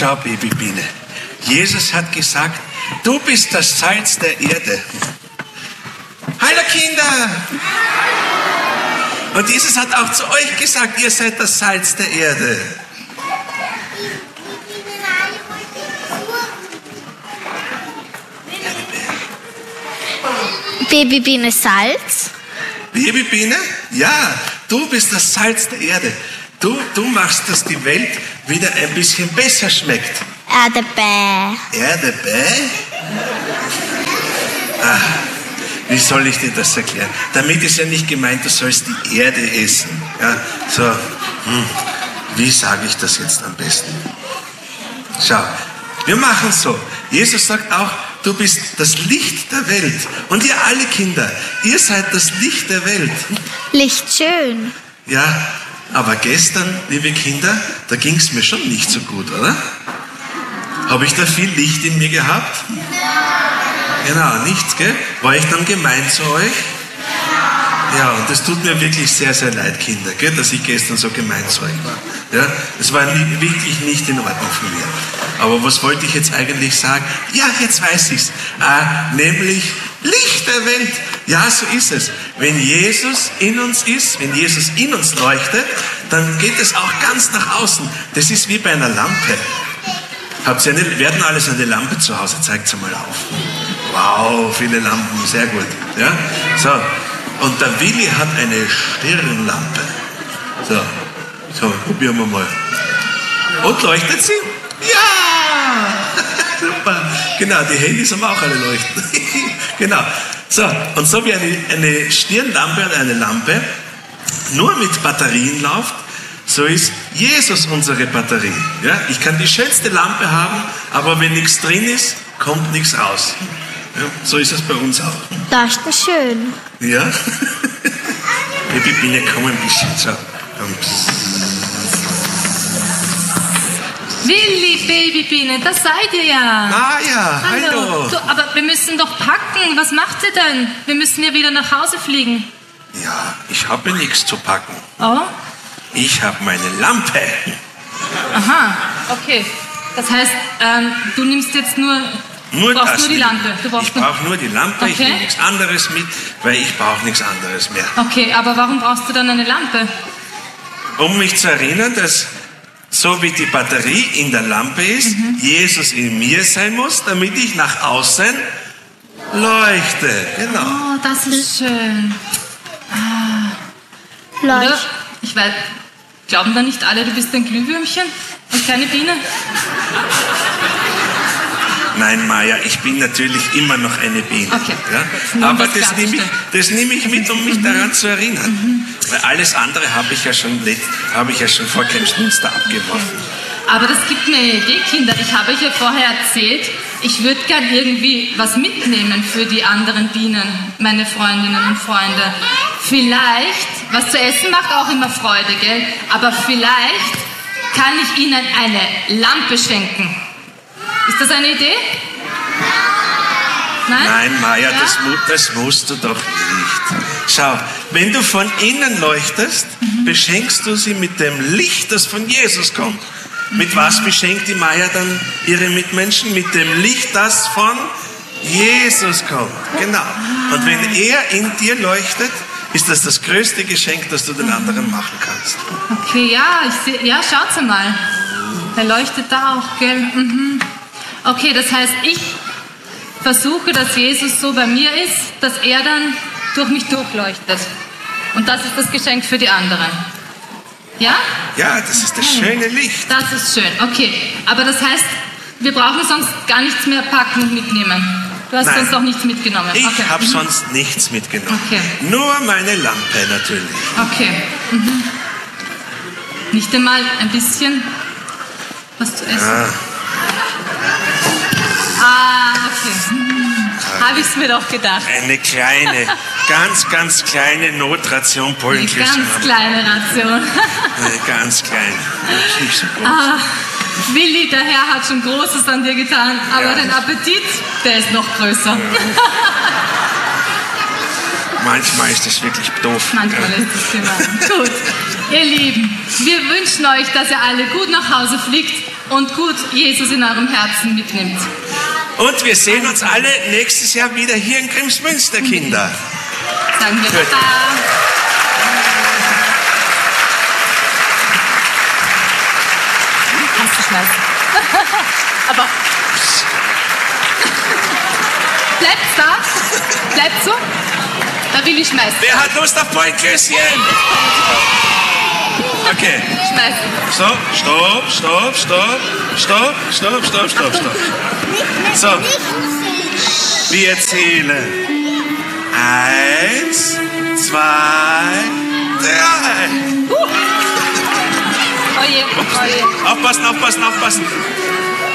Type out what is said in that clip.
Schau, Babybiene, Jesus hat gesagt, du bist das Salz der Erde. Hallo Kinder! Und Jesus hat auch zu euch gesagt, ihr seid das Salz der Erde. Babybiene Salz? Babybiene? Ja, du bist das Salz der Erde. Du machst, dass die Welt wieder ein bisschen besser schmeckt. Erdbeer. Erdbeer? Wie soll ich dir das erklären? Damit ist ja nicht gemeint, du sollst die Erde essen. Ja, so, wie sage ich das jetzt am besten? Schau, wir machen es so. Jesus sagt auch, du bist das Licht der Welt. Und ihr alle Kinder, ihr seid das Licht der Welt. Licht schön. Ja, aber gestern, liebe Kinder, da ging es mir schon nicht so gut, oder? Habe ich da viel Licht in mir gehabt? Genau, nichts, gell? War ich dann gemein zu euch? Ja, und das tut mir wirklich sehr, sehr leid, Kinder, gell, dass ich gestern so gemein zu euch war. Ja, es war wirklich nicht in Ordnung von mir. Aber was wollte ich jetzt eigentlich sagen? Ja, jetzt weiß ich's. Nämlich Licht der Welt. Ja, so ist es. Wenn Jesus in uns ist, wenn Jesus in uns leuchtet, dann geht es auch ganz nach außen. Das ist wie bei einer Lampe. Wir hatten alles eine Lampe zu Hause, zeigt sie mal auf. Wow, viele Lampen, sehr gut. Ja? So, und der Willi hat eine Stirnlampe. So, probieren wir mal. Und leuchtet sie? Ja! Super. Genau, die Handys haben auch alle leuchten. Genau. So, und so wie eine Stirnlampe und eine Lampe nur mit Batterien läuft, so ist Jesus unsere Batterie. Ja? Ich kann die schönste Lampe haben, aber wenn nichts drin ist, kommt nichts raus. Ja? So ist es bei uns auch. Leuchten schön. Ja? Babybiene, komm ein bisschen. So. Willi, Babybiene, da seid ihr ja. Ah ja, hallo. Du, aber wir müssen doch packen. Was macht ihr denn? Wir müssen ja wieder nach Hause fliegen. Ja, ich habe nichts zu packen. Oh? Ich habe meine Lampe. Aha, okay. Das heißt, du nimmst jetzt nur brauchst nur die Lampe. Ich brauche nur die Lampe, okay. Ich nehme nichts anderes mit, weil ich brauche nichts anderes mehr. Okay, aber warum brauchst du dann eine Lampe? Um mich zu erinnern, dass so wie die Batterie in der Lampe ist, Jesus in mir sein muss, damit ich nach außen leuchte. Genau. Oh, das ist schön. Oder? Ich weiß, glauben da nicht alle, du bist ein Glühwürmchen? Eine kleine Biene? Nein, Maja, ich bin natürlich immer noch eine Biene. Okay. Ja? Aber das nehme ich mit, um mich daran zu erinnern. Weil alles andere habe ich ja schon vor keinem Stunster abgeworfen. Aber das gibt mir eine Idee, Kinder. Ich habe euch ja vorher erzählt, ich würde gern irgendwie was mitnehmen für die anderen Bienen, meine Freundinnen und Freunde. Vielleicht, was zu essen macht auch immer Freude, gell? Aber vielleicht kann ich ihnen eine Lampe schenken. Ist das eine Idee? Nein? Nein, Maja, ja? das musst du doch nicht. Schau, wenn du von innen leuchtest, beschenkst du sie mit dem Licht, das von Jesus kommt. Mit was beschenkt die Maja dann ihre Mitmenschen? Mit dem Licht, das von Jesus kommt. Genau. Und wenn er in dir leuchtet, ist das größte Geschenk, das du den anderen machen kannst. Okay, ja, schaut mal. Er leuchtet da auch, gell? Okay, das heißt, ich versuche, dass Jesus so bei mir ist, dass er dann durch mich durchleuchtet. Und das ist das Geschenk für die anderen. Ja? Ja, das ist das schöne Licht. Das ist schön, okay. Aber das heißt, wir brauchen sonst gar nichts mehr packen und mitnehmen. Du hast sonst auch nichts mitgenommen. Ich habe sonst nichts mitgenommen. Okay. Nur meine Lampe natürlich. Okay. Nicht einmal ein bisschen was zu essen. Okay. Habe ich es mir doch gedacht. Eine kleine, ganz kleine Notration Pollenkirsche. Eine ganz kleine Ration. Eine ganz kleine. Nicht so groß. Willi, der Herr hat schon Großes an dir getan, aber dein Appetit, der ist noch größer. manchmal ist das wirklich doof. Manchmal ist es gemein. Gut, ihr Lieben, wir wünschen euch, dass ihr alle gut nach Hause fliegt und gut Jesus in eurem Herzen mitnimmt. Und wir sehen uns alle nächstes Jahr wieder hier in Grimsmünster, Kinder. Sagen wir Gut. Baba. Kannst du schmeißen. Aber bleibt da. Bleibt so. Da will ich schmeißen. Wer hat Lust auf Pollenklößchen? Okay. Schmeißen. So, stopp. So, wir zählen. 1, 2, 3. Oje. Aufpassen.